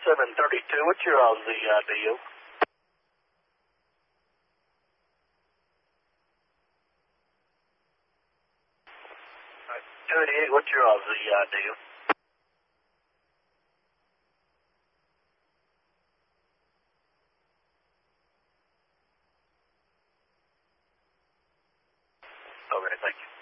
732, what's your Aussie deal? 288, what's your Aussie deal? Okay, thank you.